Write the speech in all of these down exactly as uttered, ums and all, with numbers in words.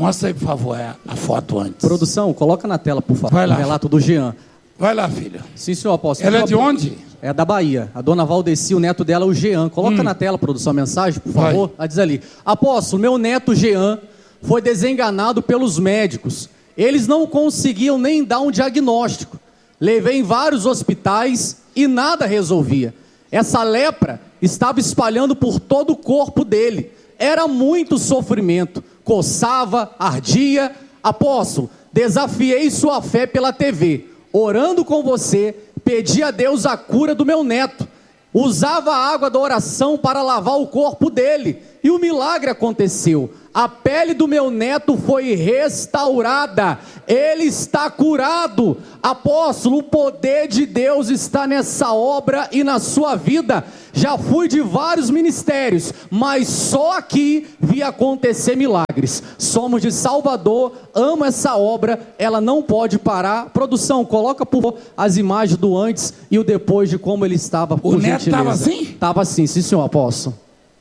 Mostra aí, por favor, a, a foto antes. Produção, coloca na tela, por favor, Vai lá. o relato do Jean. Vai lá, filha. Sim, senhor apóstolo. Ela é de onde? É da Bahia. A dona Valdeci, o neto dela é o Jean. Coloca Hum. na tela, produção, a mensagem, por Vai. favor. Ela diz ali: apóstolo, meu neto Jean foi desenganado pelos médicos. Eles não conseguiam nem dar um diagnóstico. Levei em vários hospitais e nada resolvia. Essa lepra estava espalhando por todo o corpo dele. Era muito sofrimento. Coçava, ardia. Apóstolo, desafiei sua fé pela T V. Orando com você, pedi a Deus a cura do meu neto. Usava a água da oração para lavar o corpo dele. E o milagre aconteceu. A pele do meu neto foi restaurada. Ele está curado. Apóstolo, o poder de Deus está nessa obra e na sua vida. Já fui de vários ministérios, mas só aqui vi acontecer milagres. Somos de Salvador, amo essa obra, ela não pode parar. Produção, coloca por favor as imagens do antes e o depois de como ele estava. O neto estava assim? Estava assim, sim senhor apóstolo.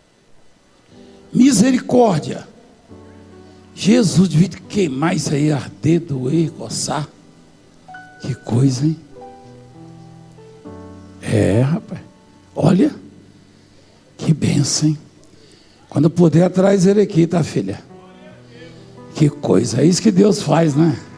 Misericórdia. Jesus devia queimar isso aí, arder, doer, coçar. Que coisa, hein? É, rapaz. Olha. Que bênção, hein? Quando puder, traz ele aqui, tá, filha? Que coisa. É isso que Deus faz, né?